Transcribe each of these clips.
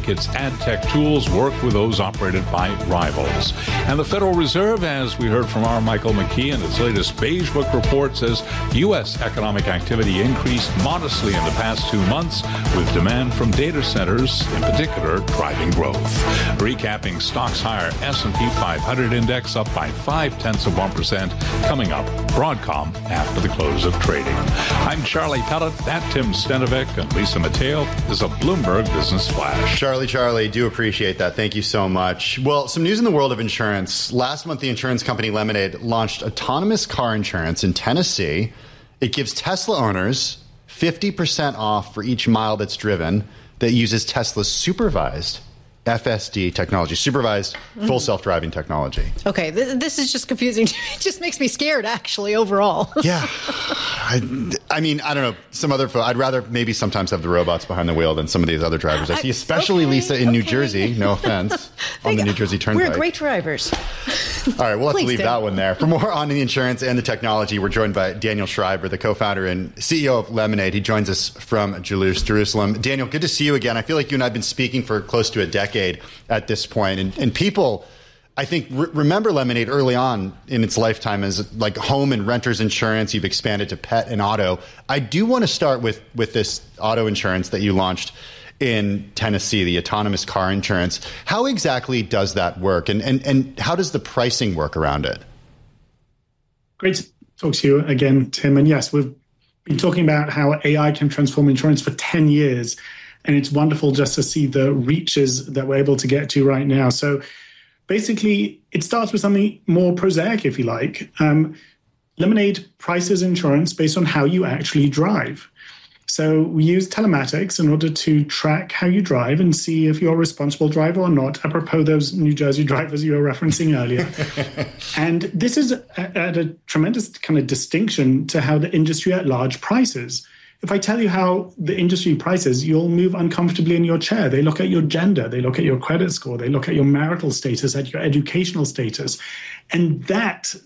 make its ad tech tools work with those operated by rivals. And the Federal Reserve, as we heard from our Michael McKee in its latest Beige Book report, says U.S. economic activity increased modestly in the past 2 months, with demand from data centers in particular driving growth. Recapping stocks higher, S&P 500 index up by 0.5%, coming up. Broadcom after the close of trading. I'm Charlie Pellet. That Tim Stenovic and Lisa Mateo is a Bloomberg Business Flash. Charlie, do appreciate that. Thank you so much. Well, some news in the world of insurance. Last month, the insurance company Lemonade launched autonomous car insurance in Tennessee. It gives Tesla owners 50% off for each mile that's driven that uses Tesla's supervised FSD technology, supervised full self-driving technology. Okay, this is just confusing. It just makes me scared, actually, overall. Yeah. I mean, I don't know. Some other I'd rather maybe sometimes have the robots behind the wheel than some of these other drivers I see, especially Lisa in New Jersey, no offense, on the New Jersey Turnpike. We're great drivers. All right, we'll have to leave that one there. For more on the insurance and the technology, we're joined by Daniel Schreiber, the co-founder and CEO of Lemonade. He joins us from Jerusalem. Daniel, good to see you again. I feel like you and I have been speaking for close to a decade at this point. And people, I think, remember Lemonade early on in its lifetime as like home and renters insurance. You've expanded to pet and auto. I do want to start with this auto insurance that you launched in Tennessee, the autonomous car insurance. How exactly does that work? And how does the pricing work around it? Great to talk to you again, Tim. And yes, we've been talking about how AI can transform insurance for 10 years. And it's wonderful just to see the reaches that we're able to get to right now. So basically, it starts with something more prosaic, if you like. Lemonade prices insurance based on how you actually drive. So we use telematics in order to track how you drive and see if you're a responsible driver or not, apropos those New Jersey drivers you were referencing earlier. And this is at a tremendous kind of distinction to how the industry at large prices. If I tell you how the industry prices, you'll move uncomfortably in your chair. They look at your gender, they look at your credit score, they look at your marital status, at your educational status. And that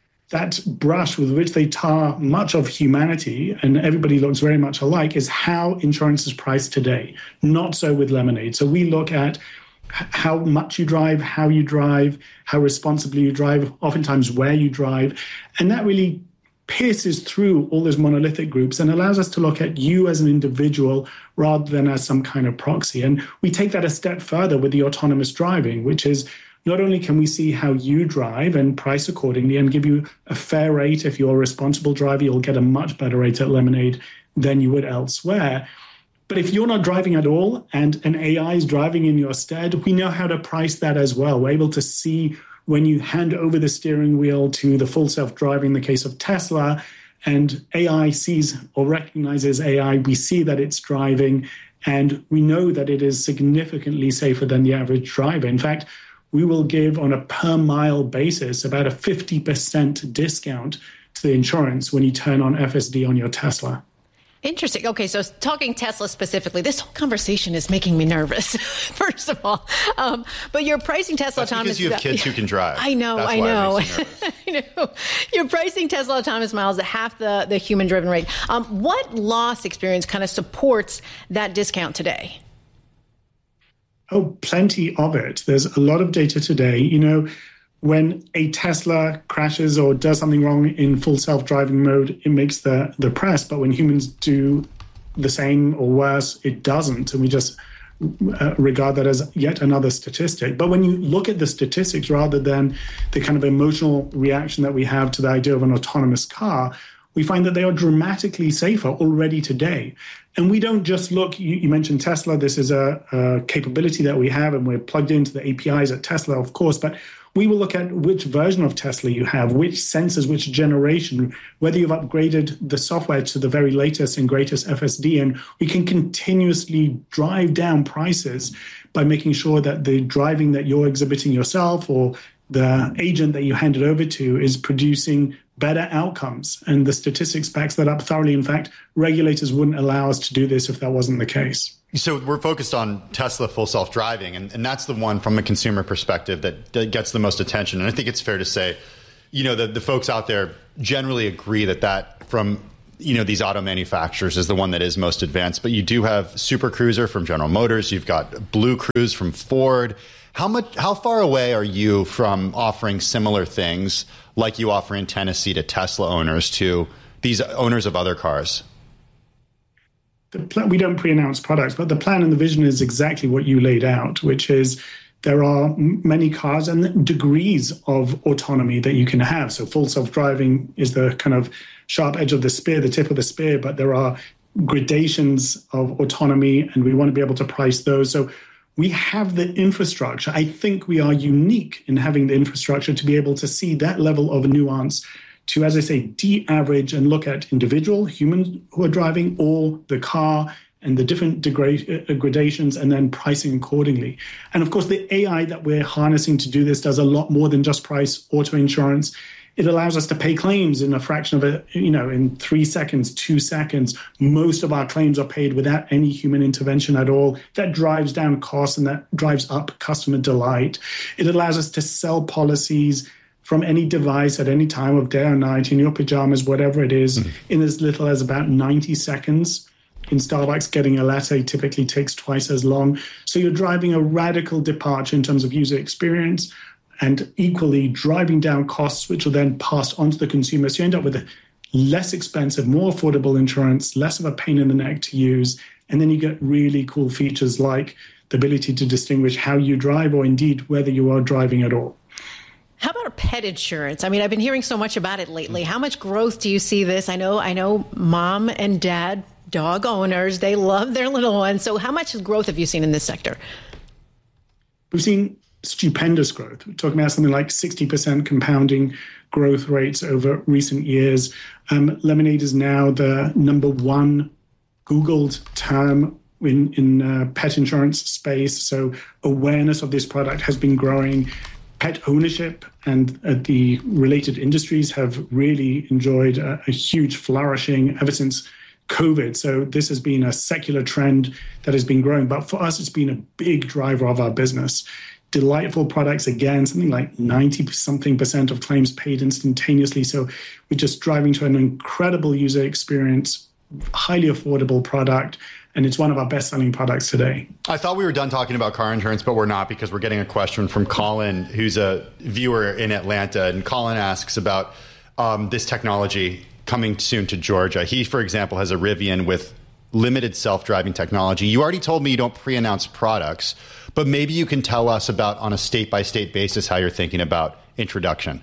brush with which they tar much of humanity, and everybody looks very much alike, is how insurance is priced today. Not so with Lemonade. So we look at how much you drive, how responsibly you drive, oftentimes where you drive. And that really pierces through all those monolithic groups and allows us to look at you as an individual rather than as some kind of proxy. And we take that a step further with the autonomous driving, which is not only can we see how you drive and price accordingly and give you a fair rate. If you're a responsible driver, you'll get a much better rate at Lemonade than you would elsewhere. But if you're not driving at all and an AI is driving in your stead, we know how to price that as well. We're able to see when you hand over the steering wheel to the full self-driving, in the case of Tesla, and AI sees or recognizes AI, we see that it's driving, and we know that it is significantly safer than the average driver. In fact, we will give on a per mile basis about a 50% discount to the insurance when you turn on FSD on your Tesla. Interesting. Okay, so talking Tesla specifically, this whole conversation is making me nervous, first of all. But you're pricing Tesla autonomous... because you have kids who can drive. I know. I know. You're pricing Tesla autonomous miles at half the human-driven rate. What loss experience kind of supports that discount today? Oh, plenty of it. There's a lot of data today. You know, when a Tesla crashes or does something wrong in full self-driving mode, it makes the press. But when humans do the same or worse, it doesn't. And we just regard that as yet another statistic. But when you look at the statistics rather than the kind of emotional reaction that we have to the idea of an autonomous car, we find that they are dramatically safer already today. And we don't just look, you mentioned Tesla, this is a capability that we have, and we're plugged into the APIs at Tesla, of course, but we will look at which version of Tesla you have, which sensors, which generation, whether you've upgraded the software to the very latest and greatest FSD, and we can continuously drive down prices by making sure that the driving that you're exhibiting yourself or the agent that you hand it over to is producing better outcomes. And the statistics backs that up thoroughly. In fact, regulators wouldn't allow us to do this if that wasn't the case. So we're focused on Tesla full self-driving, and that's the one from a consumer perspective that gets the most attention. And I think it's fair to say, you know, the folks out there generally agree that from these auto manufacturers is the one that is most advanced, but you do have Super Cruiser from General Motors. You've got Blue Cruise from Ford. How far away are you from offering similar things like you offer in Tennessee to Tesla owners, to these owners of other cars? We don't pre-announce products, but the plan and the vision is exactly what you laid out, which is there are many cars and degrees of autonomy that you can have. So full self-driving is the kind of sharp edge of the spear, the tip of the spear, but there are gradations of autonomy, and we want to be able to price those. So we have the infrastructure. I think we are unique in having the infrastructure to be able to see that level of nuance, to, as I say, de-average and look at individual humans who are driving or the car and the different gradations, and then pricing accordingly. And of course, the AI that we're harnessing to do this does a lot more than just price auto insurance. It allows us to pay claims in a fraction of in 3 seconds, 2 seconds. Most of our claims are paid without any human intervention at all. That drives down costs and that drives up customer delight. It allows us to sell policies from any device at any time of day or night, in your pajamas, whatever it is, in as little as about 90 seconds. In Starbucks, getting a latte typically takes twice as long. So you're driving a radical departure in terms of user experience, and equally driving down costs, which are then passed on to the consumer. So you end up with a less expensive, more affordable insurance, less of a pain in the neck to use. And then you get really cool features like the ability to distinguish how you drive, or indeed whether you are driving at all. How about pet insurance? I mean, I've been hearing so much about it lately. How much growth do you see this? I know mom and dad, dog owners, they love their little ones. So how much growth have you seen in this sector? We've seen stupendous growth. We're talking about something like 60% compounding growth rates over recent years. Lemonade is now the number one Googled term in pet insurance space. So awareness of this product has been growing. Pet ownership and the related industries have really enjoyed a huge flourishing ever since COVID. So this has been a secular trend that has been growing. But for us, it's been a big driver of our business. Delightful products, again, something like 90-something% of claims paid instantaneously. So we're just driving to an incredible user experience, highly affordable product, and it's one of our best-selling products today. I thought we were done talking about car insurance, but we're not, because we're getting a question from Colin, who's a viewer in Atlanta. And Colin asks about this technology coming soon to Georgia. He, for example, has a Rivian with limited self-driving technology. You already told me you don't pre-announce products, but maybe you can tell us about, on a state-by-state basis, how you're thinking about introduction.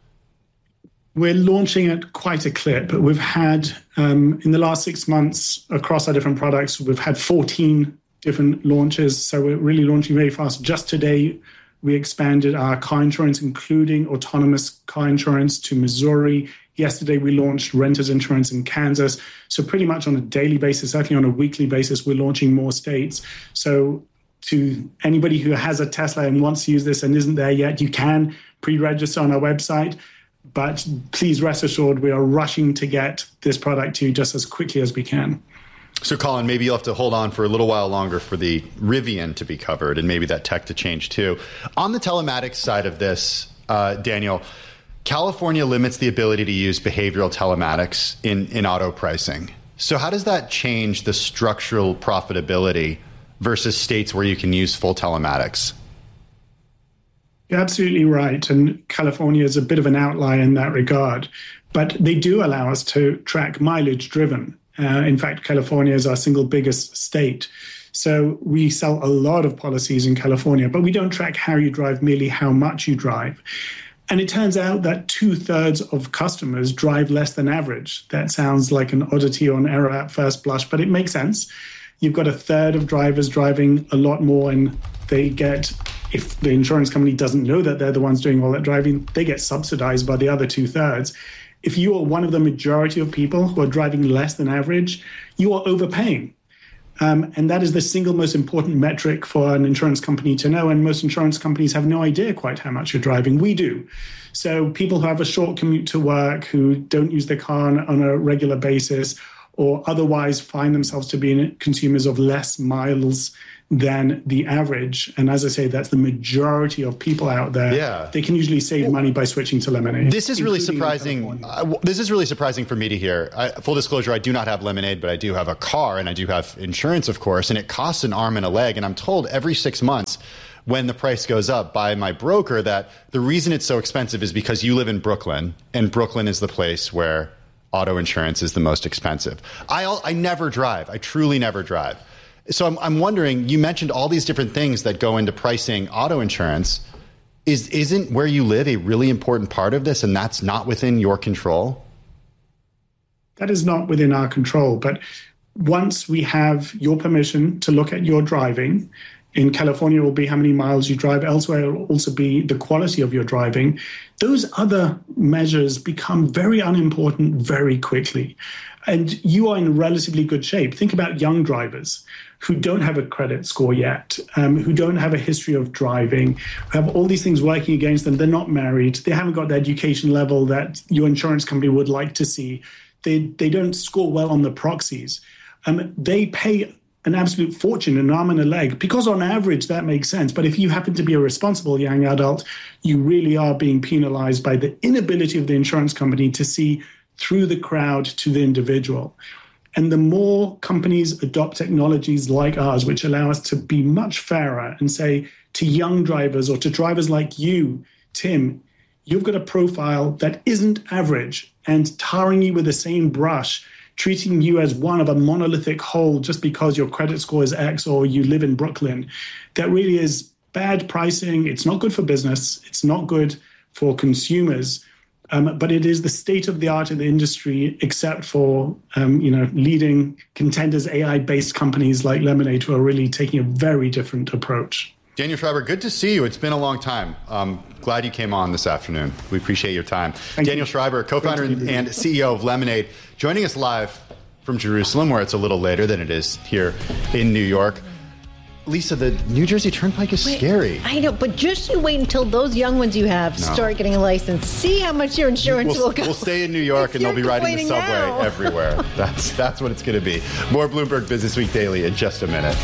We're launching at quite a clip. We've had, in the last 6 months, across our different products, we've had 14 different launches. So we're really launching very fast. Just today, we expanded our car insurance, including autonomous car insurance, to Missouri. Yesterday, we launched renters insurance in Kansas. So pretty much on a daily basis, certainly on a weekly basis, we're launching more states. So to anybody who has a Tesla and wants to use this and isn't there yet, you can pre-register on our website. But please rest assured, we are rushing to get this product to you just as quickly as we can. So, Colin, maybe you'll have to hold on for a little while longer for the Rivian to be covered, and maybe that tech to change too. On the telematics side of this, Daniel, California limits the ability to use behavioral telematics in auto pricing. So how does that change the structural profitability versus states where you can use full telematics? You're absolutely right. And California is a bit of an outlier in that regard. But they do allow us to track mileage driven. In fact, California is our single biggest state. So we sell a lot of policies in California, but we don't track how you drive, merely how much you drive. And it turns out that 2/3 of customers drive less than average. That sounds like an oddity or an error at first blush, but it makes sense. You've got 1/3 of drivers driving a lot more, and they get, if the insurance company doesn't know that they're the ones doing all that driving, they get subsidized by the other 2/3. If you are one of the majority of people who are driving less than average, you are overpaying. And that is the single most important metric for an insurance company to know. And most insurance companies have no idea quite how much you're driving. We do. So people who have a short commute to work, who don't use their car on a regular basis, or otherwise find themselves to be consumers of less miles than the average. And as I say, that's the majority of people out there. Yeah. They can usually save money by switching to Lemonade. This is really surprising. This is really surprising for me to hear. Full disclosure, I do not have Lemonade, but I do have a car and I do have insurance, of course, and it costs an arm and a leg. And I'm told every 6 months when the price goes up by my broker that the reason it's so expensive is because you live in Brooklyn, and Brooklyn is the place where auto insurance is the most expensive. I never drive. I truly never drive. So I'm wondering, you mentioned all these different things that go into pricing auto insurance. Isn't where you live a really important part of this, and that's not within your control? That is not within our control. But once we have your permission to look at your driving, in California it will be how many miles you drive. Elsewhere it will also be the quality of your driving. Those other measures become very unimportant very quickly. And you are in relatively good shape. Think about young drivers who don't have a credit score yet, who don't have a history of driving, who have all these things working against them. They're not married. They haven't got the education level that your insurance company would like to see. They don't score well on the proxies. They pay an absolute fortune, an arm and a leg, because on average that makes sense. But if you happen to be a responsible young adult, you really are being penalized by the inability of the insurance company to see through the crowd to the individual. And the more companies adopt technologies like ours, which allow us to be much fairer and say to young drivers or to drivers like you, Tim, you've got a profile that isn't average, and tarring you with the same brush, treating you as one of a monolithic whole just because your credit score is X or you live in Brooklyn, that really is bad pricing. It's not good for business. It's not good for consumers. But it is the state of the art in the industry, except for leading contenders, AI-based companies like Lemonade, who are really taking a very different approach. Daniel Schreiber, good to see you. It's been a long time. Glad you came on this afternoon. We appreciate your time. Daniel Schreiber, co-founder and CEO of Lemonade, joining us live from Jerusalem, where it's a little later than it is here in New York. Lisa, the New Jersey Turnpike is scary. I know, but just you wait until those young ones you have start getting a license. See how much your insurance will go. We'll stay in New York, and they'll be riding the subway everywhere. That's what it's going to be. More Bloomberg Business Week Daily in just a minute.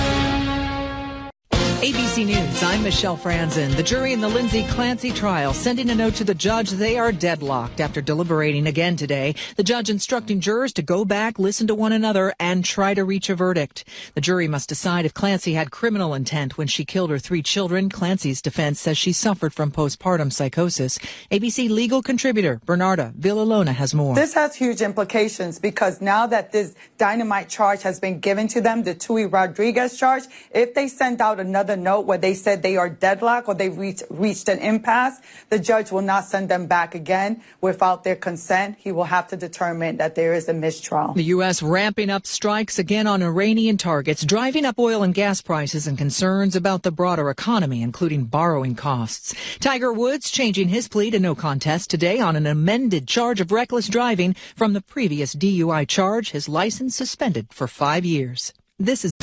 ABC News, I'm Michelle Franzen. The jury in the Lindsay Clancy trial sending a note to the judge. They are deadlocked after deliberating again today. The judge instructing jurors to go back, listen to one another, and try to reach a verdict. The jury must decide if Clancy had criminal intent when she killed her 3 children. Clancy's defense says she suffered from postpartum psychosis. ABC legal contributor Bernarda Villalona has more. This has huge implications because now that this dynamite charge has been given to them, the Tui Rodriguez charge, if they send out another note where they said they are deadlocked or they've reached an impasse, the judge will not send them back again without their consent. He will have to determine that there is a mistrial. The U.S. ramping up strikes again on Iranian targets, driving up oil and gas prices and concerns about the broader economy, including borrowing costs. Tiger Woods changing his plea to no contest today on an amended charge of reckless driving from the previous DUI charge, his license suspended for 5 years. This is